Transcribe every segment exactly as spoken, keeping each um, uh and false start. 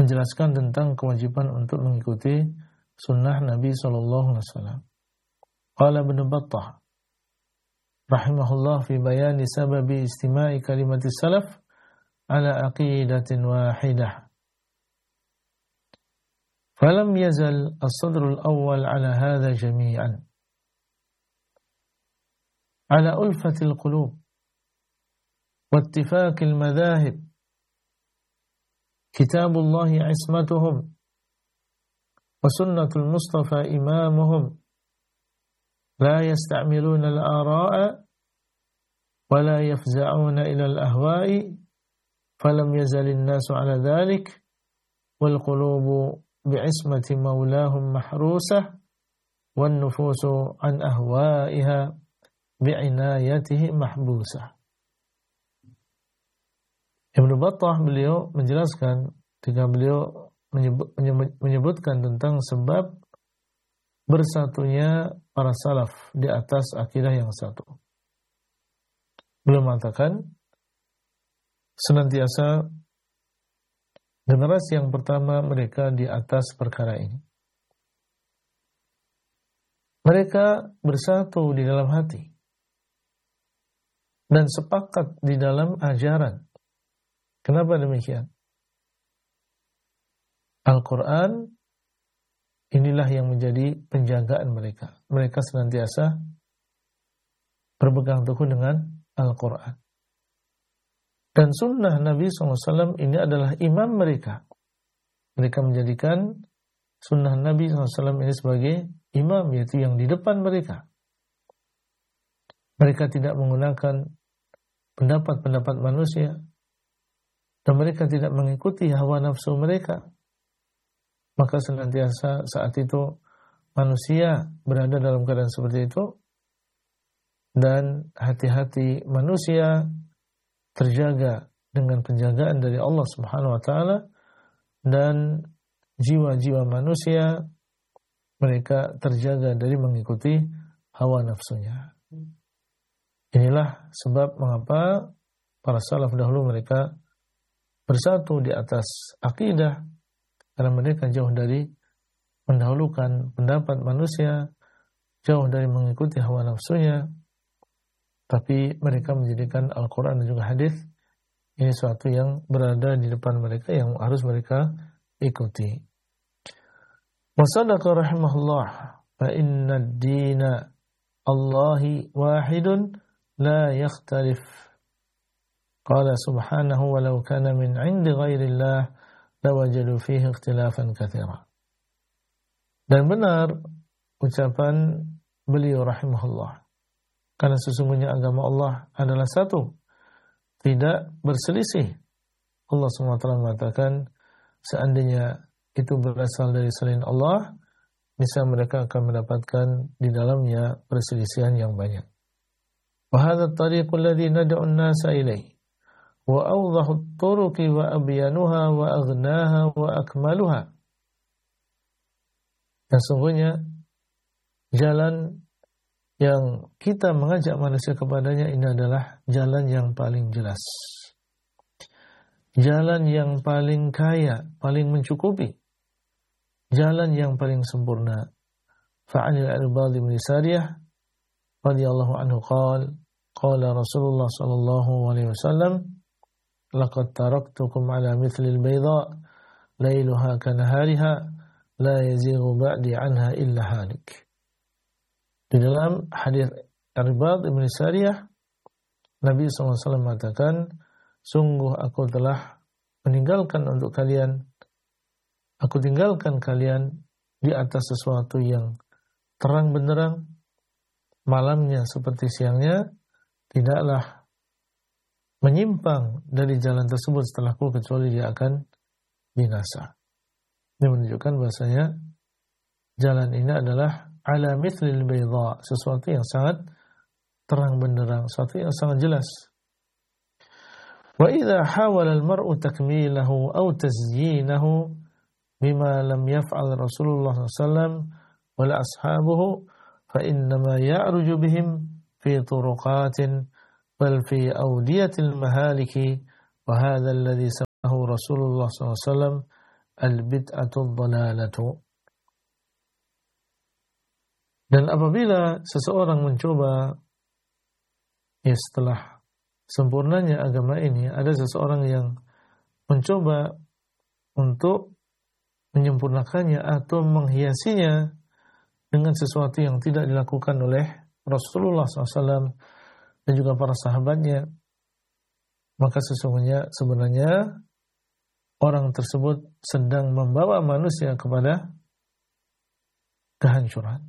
menjelaskan tentang kewajiban untuk mengikuti sunnah Nabi sallallahu alaihi wasallam. Qala Ibnu Battah rahimahullah fi bayani sababi istima'i kalimati salaf ala aqidatin wahidah. Falam yazal as-sadr al-awwal ala hadha jami'an. Ala ulfati al-qulub wa ittifaq al-madahib. Kitabullahi ismatuhum wa sunnatul Mustafa imamuhum. La yasta'miluna al-ara'a wa la yafza'una ila al-ahwa'i. Falam yazal an-nasu ala dhalik wal qulubu bi'ismati maulahum mahrusah wan nufusu an ahwa'iha bi'inayatihi mahbusah. Ibnu Battah beliau menjelaskan ketika beliau menyebut, menyebutkan tentang sebab bersatunya para salaf di atas akidah yang satu. Beliau mengatakan senantiasa generasi yang pertama mereka di atas perkara ini. Mereka bersatu di dalam hati dan sepakat di dalam ajaran. Kenapa demikian? Al-Quran inilah yang menjadi penjagaan mereka. Mereka senantiasa berpegang teguh dengan Al-Quran. Dan sunnah Nabi shallallahu alaihi wasallam ini adalah imam mereka. Mereka menjadikan sunnah Nabi shallallahu alaihi wasallam ini sebagai imam, yaitu yang di depan mereka. Mereka tidak menggunakan pendapat-pendapat manusia, dan mereka tidak mengikuti hawa nafsu mereka. Maka senantiasa saat itu manusia berada dalam keadaan seperti itu, dan hati-hati manusia terjaga dengan penjagaan dari Allah Subhanahu wa taala, dan jiwa-jiwa manusia mereka terjaga dari mengikuti hawa nafsunya. Inilah sebab mengapa para salaf dahulu mereka bersatu di atas akidah, karena mereka jauh dari mendahulukan pendapat manusia, jauh dari mengikuti hawa nafsunya, tapi mereka menjadikan Al-Quran dan juga hadis ini suatu yang berada di depan mereka, yang harus mereka ikuti. Wa sadaqa rahimahullah fa inna ad-dina Allahi wahidun la yakhtalif. Qala subhanahu walau kana min 'indi ghairillah lawajadu fihi ikhtilafan katsira. Dan benar ucapan beliau rahimahullah, karena sesungguhnya agama Allah adalah satu, tidak berselisih. Allah subhanahu wa taala mengatakan seandainya itu berasal dari selain Allah, niscaya mereka akan mendapatkan di dalamnya perselisihan yang banyak. Wa hadha at-tariqu alladhi nad'u an-nasa ilayhi wa awdahu at-turuqi wa abyanuha wa aghnaha wa akmaluha. Dan sungguhnya jalan yang kita mengajak manusia kepadanya ini adalah jalan yang paling jelas, jalan yang paling kaya, paling mencukupi, jalan yang paling sempurna. Fa'anil Irbad bin Sariyah radhiyallahu anhu qala qala Rasulullah sallallahu alaihi wasallam laqad taraktukum ala mithli al-bayda lailuha kanahariha la yazighu ba'di anha illa halik. Di dalam hadis Irbad bin Sariyah, Nabi sallallahu alaihi wasallam mengatakan, sungguh aku telah meninggalkan untuk kalian, aku tinggalkan kalian di atas sesuatu yang terang benderang, malamnya seperti siangnya, tidaklah menyimpang dari jalan tersebut setelahku kecuali dia akan binasa. Ini menunjukkan bahasanya jalan ini adalah ala mithlil bayda, sesuatu yang sangat terang benderang, sesuatu yang sangat jelas. Wa idza hawala al-mar'u takmilahu aw tazyinahu bima lam yaf'al Rasulullah sallallahu alaihi wasallam wala ashabuhu fa innama ya'ruju bihim fi turuqatin bal fi awdiyatil mahaliki wa hadha alladhi samahu Rasulullah sallallahu alaihi wasallam al-bid'atu dhalalatu. Dan apabila seseorang mencoba, ya setelah sempurnanya agama ini, ada seseorang yang mencoba untuk menyempurnakannya atau menghiasinya dengan sesuatu yang tidak dilakukan oleh Rasulullah shallallahu alaihi wasallam dan juga para sahabatnya, maka sesungguhnya sebenarnya orang tersebut sedang membawa manusia kepada kehancuran,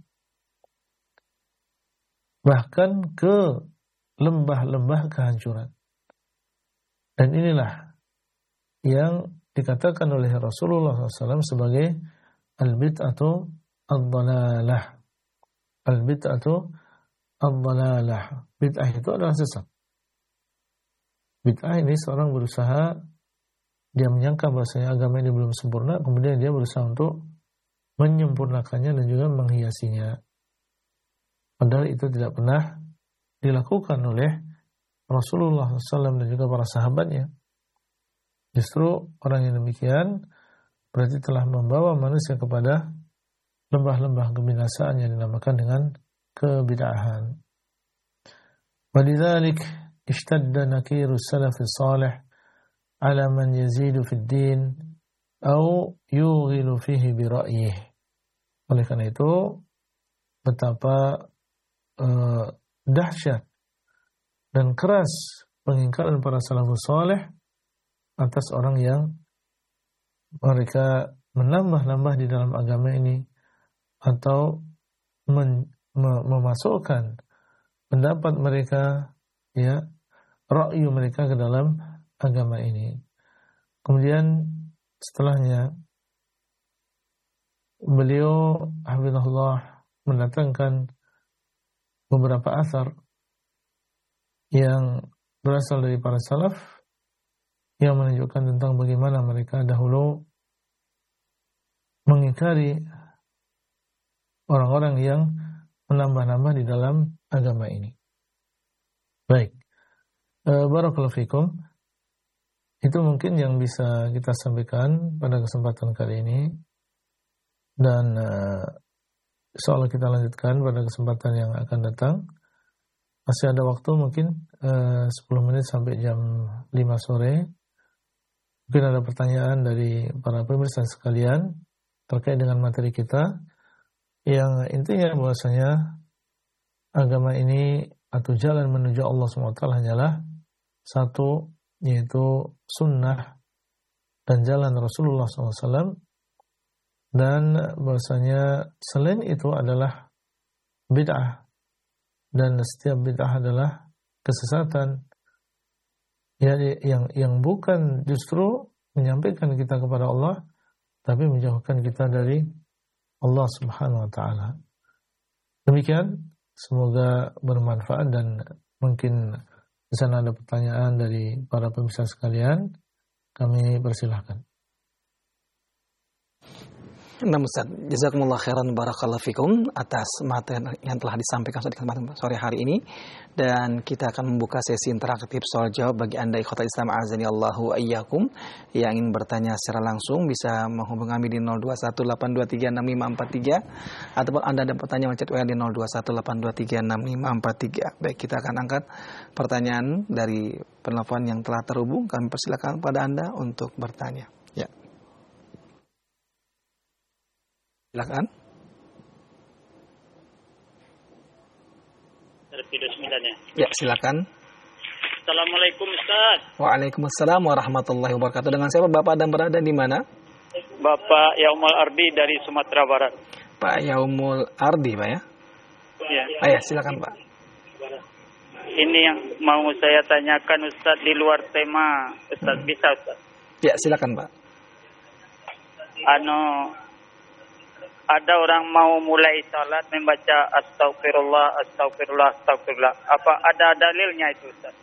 bahkan ke lembah-lembah kehancuran. Dan inilah yang dikatakan oleh Rasulullah shallallahu alaihi wasallam sebagai al-bid'atu ad-dhalalah. Al-bid'atu ad-dhalalah. Bid'ah itu adalah sesat. Bid'ah ini seorang berusaha, dia menyangka bahasanya agama ini belum sempurna, kemudian dia berusaha untuk menyempurnakannya dan juga menghiasinya. Padahal itu tidak pernah dilakukan oleh Rasulullah shallallahu alaihi wasallam dan juga para sahabatnya. Justru orang yang demikian berarti telah membawa manusia kepada lembah-lembah kebinasaan yang dinamakan dengan kebid'ahan. Walidzalik ishtadda nakiru salaf salih ala man yazidu fid din atau yughilu fihi bi ra'yih. Oleh karena itu betapa uh, dahsyat dan keras pengingkaran para salafus salih atas orang yang mereka menambah-nambah di dalam agama ini atau men, mem, memasukkan pendapat mereka, ya, ra'yu mereka ke dalam agama ini. Kemudian setelahnya beliau hafizahullah mendatangkan beberapa asar yang berasal dari para salaf yang menunjukkan tentang bagaimana mereka dahulu mengingkari orang-orang yang menambah-nambah di dalam agama ini. Baik, e, barakallahu fikum. Itu mungkin yang bisa kita sampaikan pada kesempatan kali ini. Dan e, insyaallah kita lanjutkan pada kesempatan yang akan datang. Masih ada waktu mungkin e, sepuluh menit sampai jam lima sore. Mungkin ada pertanyaan dari para pemirsa sekalian terkait dengan materi kita, yang intinya bahwasanya agama ini atau jalan menuju Allah subhanahu wa taala hanyalah satu, yaitu sunnah dan jalan Rasulullah shallallahu alaihi wasallam, dan bahwasanya selain itu adalah bid'ah, dan setiap bid'ah adalah kesesatan, ya, yang yang bukan justru menyampaikan kita kepada Allah, tapi menjauhkan kita dari Allah subhanahu wa ta'ala. Demikian, semoga bermanfaat, dan mungkin di sana ada pertanyaan dari para pemirsa sekalian. Kami persilahkan. Nah, Ustaz, jazakumullah khairan barakallahu fikum atas materi yang telah disampaikan sore hari ini, dan kita akan membuka sesi interaktif soal jawab bagi Anda ikhwatal Islam azani Allahu ayyakum yang ingin bertanya secara langsung bisa menghubungi kami di nol dua satu delapan dua tiga enam lima empat tiga, ataupun Anda ada pertanyaan chat W A di nol dua satu delapan dua tiga enam lima empat tiga. Baik, kita akan angkat pertanyaan dari penelpon yang telah terhubung. Kami persilakan pada Anda untuk bertanya. Ya. Silakan. Video sembilan ya. Ya, silakan. Assalamualaikum Ustaz. Waalaikumsalam warahmatullahi wabarakatuh. Dengan siapa Bapak dan berada di mana? Bapak Yaumul Ardi dari Sumatera Barat. Pak Yaumul Ardi, Pak ya? Ya. Ah, ya, silakan Pak. Ini yang mau saya tanyakan Ustaz di luar tema. Ustaz hmm. bisa Ustaz? Ya, silakan Pak. Ano ada orang mau mulai salat membaca astagfirullah, astagfirullah, astagfirullah. Apa ada dalilnya itu Ustaz?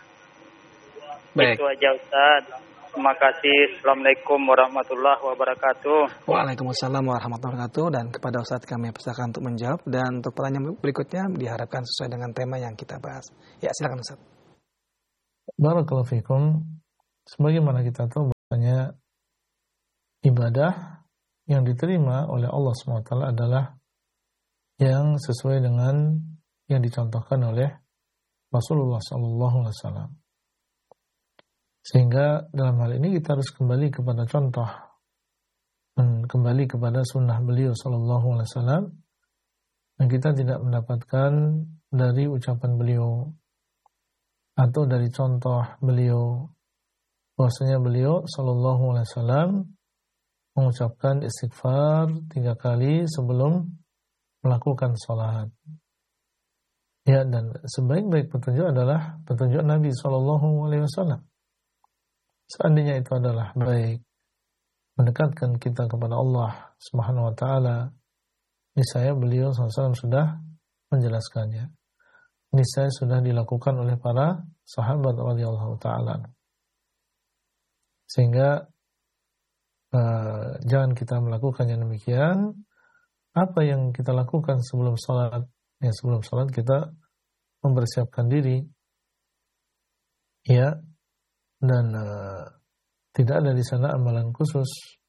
Baik. Itu aja Ustaz. Terima kasih. Assalamualaikum warahmatullahi wabarakatuh. Waalaikumsalam warahmatullahi wabarakatuh. Dan kepada Ustaz kami persilakan untuk menjawab. Dan untuk pertanyaan berikutnya diharapkan sesuai dengan tema yang kita bahas. Ya, silakan Ustaz. Barakallahu fikum. Sebagaimana kita tahu bahwasanya ibadah yang diterima oleh Allah subhanahu wa taala adalah yang sesuai dengan yang dicontohkan oleh Rasulullah sallallahu alaihi wasallam. Sehingga dalam hal ini kita harus kembali kepada contoh dan kembali kepada sunnah beliau sallallahu alaihi wasallam, dan kita tidak mendapatkan dari ucapan beliau atau dari contoh beliau bahwasanya beliau sallallahu alaihi wasallam mengucapkan istighfar tiga kali sebelum melakukan salat. Ya, dan sebaik-baik petunjuk adalah petunjuk Nabi sallallahu alaihi wasallam. Seandainya itu adalah baik, mendekatkan kita kepada Allah Subhanahu wa taala, niscaya beliau sallallahu alaihi wasallam sudah menjelaskannya. Niscaya sudah dilakukan oleh para sahabat radhiyallahu taala. Sehingga uh, jangan kita melakukan yang demikian. Apa yang kita lakukan sebelum salat? Ya, sebelum salat kita mempersiapkan diri, ya, dan uh, tidak ada di sana amalan khusus.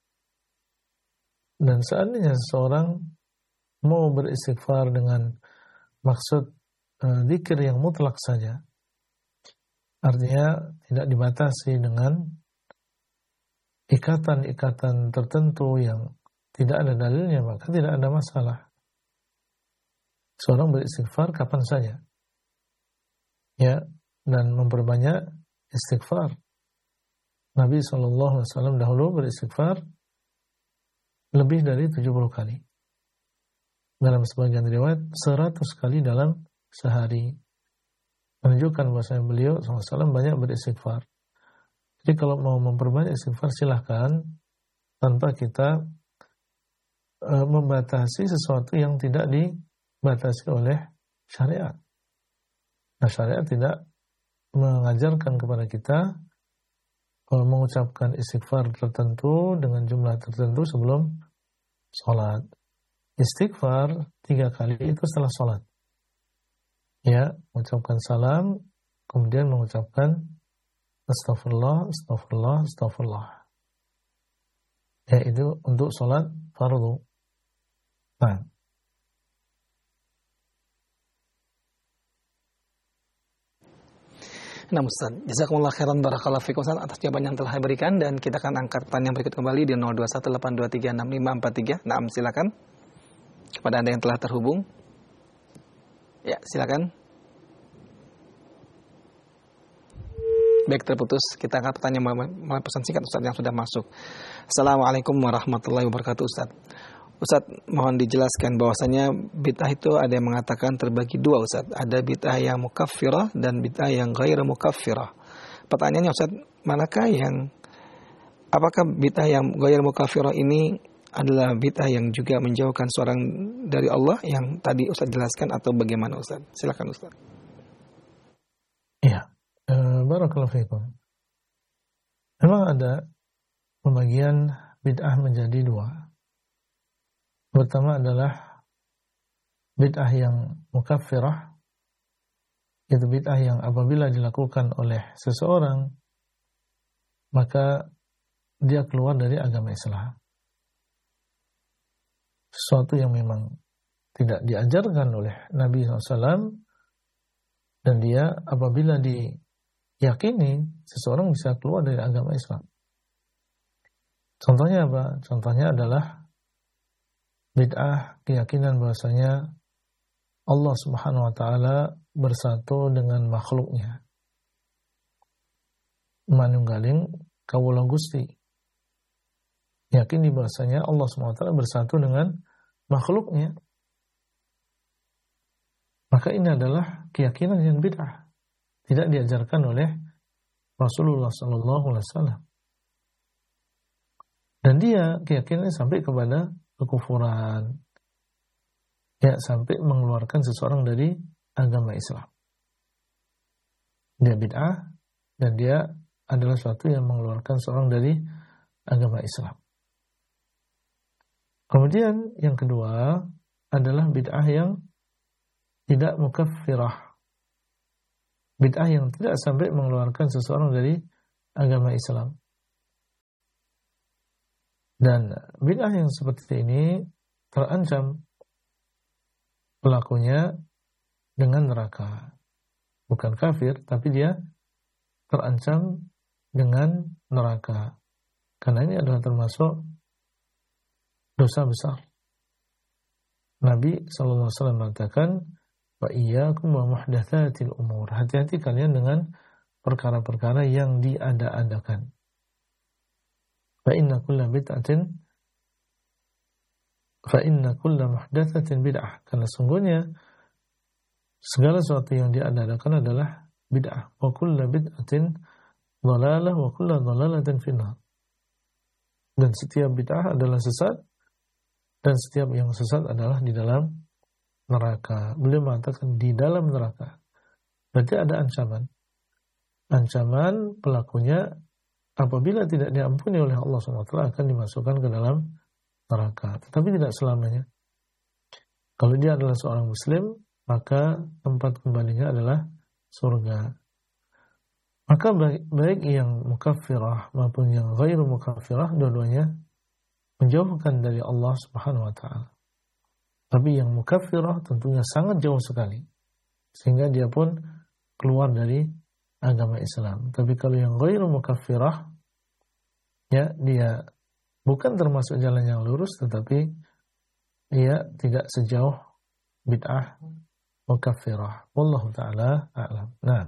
Dan seandainya seseorang mau beristighfar dengan maksud uh, zikir yang mutlak saja, artinya tidak dibatasi dengan ikatan-ikatan tertentu yang tidak ada dalilnya, maka tidak ada masalah. Seorang beristighfar kapan saja, ya, dan memperbanyak istighfar. Nabi shallallahu alaihi wasallam dahulu beristighfar lebih dari tujuh puluh kali. Dalam sebagian riwayat seratus kali dalam sehari. Menunjukkan bahwa beliau shallallahu alaihi wasallam banyak beristighfar. Jadi kalau mau memperbanyak istighfar silahkan, tanpa kita e, membatasi sesuatu yang tidak dibatasi oleh syariat. Nah, syariat tidak mengajarkan kepada kita e, mengucapkan istighfar tertentu dengan jumlah tertentu sebelum sholat. Istighfar tiga kali itu setelah sholat. Ya, mengucapkan salam, kemudian mengucapkan Astaghfirullah, astaghfirullah, astaghfirullah. Ya, itu untuk sholat fardu. Nah. Nah Ustaz, jazakumullah khairan barakallahu fikum Ustaz atas jawaban yang telah diberikan, dan kita akan angkat pertanyaan berikut kembali di nol dua satu delapan dua tiga enam lima empat tiga. Nah, silakan. Kepada Anda yang telah terhubung. Ya, silakan. Baik, terputus. Kita angkat pertanyaan melalui pesan singkat Ustaz yang sudah masuk. Assalamualaikum warahmatullahi wabarakatuh Ustaz. Ustaz, mohon dijelaskan bahwasanya bid'ah itu ada yang mengatakan terbagi dua Ustaz. Ada bid'ah yang mukaffirah dan bid'ah yang ghairu mukaffirah. Pertanyaannya Ustaz, manakah yang apakah bid'ah yang ghairu mukaffirah ini adalah bid'ah yang juga menjauhkan seorang dari Allah yang tadi Ustaz jelaskan, atau bagaimana Ustaz? Silakan Ustaz. Iya. Barakallahu fiikum. Memang ada pembagian bid'ah menjadi dua. Pertama adalah bid'ah yang mukaffirah, yaitu bid'ah yang apabila dilakukan oleh seseorang maka dia keluar dari agama Islam. Sesuatu yang memang tidak diajarkan oleh Nabi shallallahu alaihi wasallam, dan dia apabila di yakini seseorang bisa keluar dari agama Islam. Contohnya apa? Contohnya adalah bid'ah keyakinan bahwasanya Allah Subhanahu wa taala bersatu dengan makhluknya. Manunggaling kawula Gusti. Yakini bahwasanya Allah Subhanahu wa taala bersatu dengan makhluknya. Maka ini adalah keyakinan yang bid'ah. Tidak diajarkan oleh Rasulullah sallallahu alaihi wasallam. Dan dia keyakinannya sampai kepada kekufuran. Ya, sampai mengeluarkan seseorang dari agama Islam. Dia bid'ah dan dia adalah sesuatu yang mengeluarkan seorang dari agama Islam. Kemudian yang kedua adalah bid'ah yang tidak mukaffirah. Bid'ah yang tidak sampai mengeluarkan seseorang dari agama Islam. Dan bid'ah yang seperti ini terancam pelakunya dengan neraka. Bukan kafir, tapi dia terancam dengan neraka. Karena ini adalah termasuk dosa besar. Nabi shallallahu alaihi wasallam mengatakan, wa iyyakum wa muhdatsatil umur. Hati-hati kalian dengan perkara-perkara yang diada-adakan. Fa inna kulla bid'atin fa inna kulla muhdatsatin bid'ah. Karena sungguhnya segala sesuatu yang diada-adakan adalah bid'ah. Wa kulla bid'atin dhalalah wa kulla dhalalatin finnar. Dan setiap bid'ah adalah sesat, dan setiap yang sesat adalah di dalam neraka. Beliau mengatakan di dalam neraka. Berarti ada ancaman. Ancaman pelakunya apabila tidak diampuni oleh Allah subhanahu wa taala akan dimasukkan ke dalam neraka. Tetapi tidak selamanya. Kalau dia adalah seorang muslim, maka tempat kembalinya adalah surga. Maka baik, baik yang mukaffirah maupun yang ghairu mukaffirah, dua-duanya menjauhkan dari Allah subhanahu wa ta'ala. Tapi yang mukaffirah tentunya sangat jauh sekali, sehingga dia pun keluar dari agama Islam. Tapi kalau yang ghairu mukaffirah, ya dia bukan termasuk jalan yang lurus, tetapi dia tidak sejauh bid'ah mukaffirah. Wallahu ta'ala a'lam. Nah.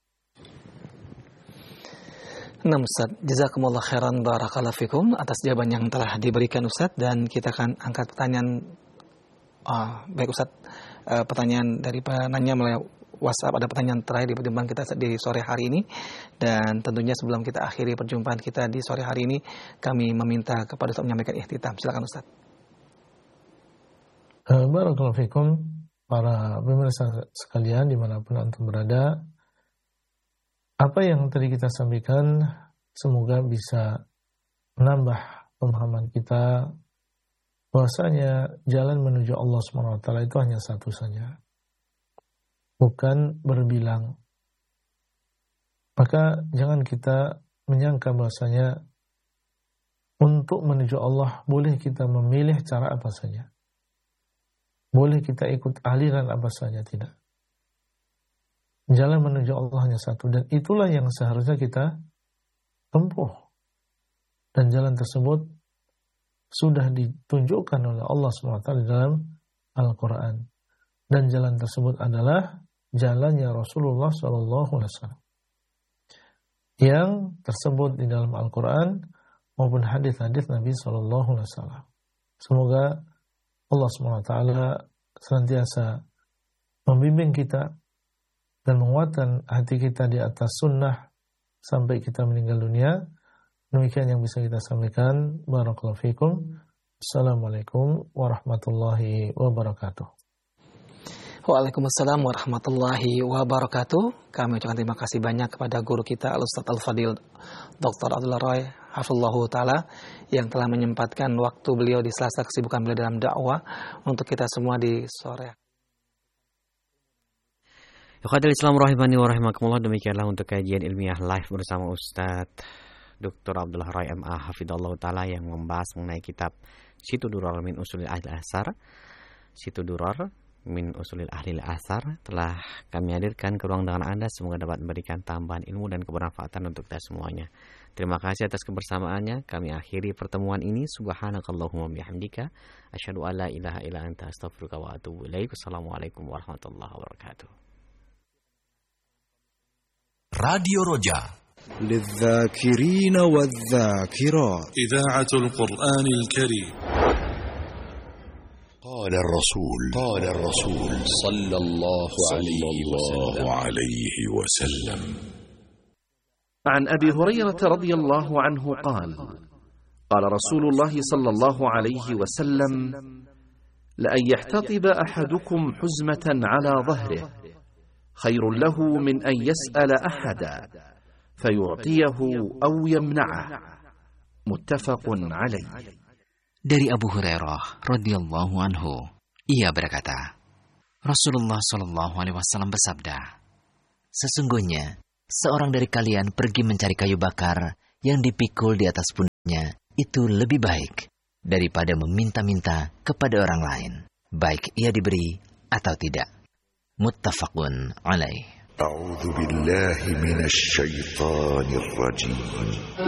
Nah Ustaz, jazakumullah khairan barakallahu fikum atas jawaban yang telah diberikan Ustaz, dan kita akan angkat pertanyaan. Ah, baik Ustaz, uh, pertanyaan dari penanya melalui WhatsApp. Ada pertanyaan terakhir di perjumpaan kita di sore hari ini, dan tentunya sebelum kita akhiri perjumpaan kita di sore hari ini, kami meminta kepada Ustaz menyampaikan ikhtitam. Silakan Ustaz. Uh, barakallahu fikum para pemirsa sekalian dimanapun antum berada. Apa yang tadi kita sampaikan semoga bisa menambah pemahaman kita bahwasanya jalan menuju Allah subhanahu wa taala itu hanya satu saja, bukan berbilang. Maka jangan kita menyangka bahwasanya untuk menuju Allah boleh kita memilih cara apa saja, boleh kita ikut aliran apa saja, tidak. Jalan menuju Allah hanya satu, dan itulah yang seharusnya kita tempuh. Dan jalan tersebut sudah ditunjukkan oleh Allah subhanahu wa taala dalam Al-Quran. Dan jalan tersebut adalah jalannya Rasulullah shallallahu alaihi wasallam, yang tersebut di dalam Al-Quran maupun hadis-hadis Nabi shallallahu alaihi wasallam. Semoga Allah subhanahu wa taala senantiasa membimbing kita dan menguatkan hati kita di atas sunnah sampai kita meninggal dunia. Demikian yang bisa kita sampaikan. Barakallahu fikum. Assalamualaikum warahmatullahi wabarakatuh. Waalaikumsalam warahmatullahi wabarakatuh. Kami ucapkan terima kasih banyak kepada guru kita Al-Ustaz Al-Fadil Doktor Abdullah Roy hafizallahu taala yang telah menyempatkan waktu beliau di sela-sela kesibukan beliau dalam dakwah untuk kita semua di sore. Ikhwatul Islam rahimani wa rahimakumullah, demikianlah untuk kajian ilmiah live bersama Ustaz Doktor Abdullah Roy M A hafizallahu taala yang membahas mengenai kitab Situ Durar min Usulil Ahli Asar. Situ Durar min Usulil Ahli Asar telah kami hadirkan ke ruang dengan Anda, semoga dapat memberikan tambahan ilmu dan kebermanfaatan untuk kita semuanya. Terima kasih atas kebersamaannya. Kami akhiri pertemuan ini. Subhanakallahumma bihamdika asyhadu an la ilaha illa anta astaghfiruka wa atubu ilaik. Wassalamualaikum warahmatullahi wabarakatuh. راديو رجاء للذاكرين والذاكرات إذاعة القرآن الكريم. قال الرسول قال الرسول صلى الله عليه وسلم عن أبي هريرة رضي الله عنه قال قال رسول الله صلى الله عليه وسلم لأن يحتطب أحدكم حزمة على ظهره خير له من أن يسأل أحدا فيعطيه أو يمنعه متفق عليه. Dari Abu Hurairah radhiyallahu anhu, ia berkata, Rasulullah shallallahu alaihi wasallam bersabda, sesungguhnya seorang dari kalian pergi mencari kayu bakar yang dipikul di atas pundaknya, itu lebih baik daripada meminta-minta kepada orang lain, baik ia diberi atau tidak. Muttafaqun alaih. A'udzu billahi minasy syaithanir rajim.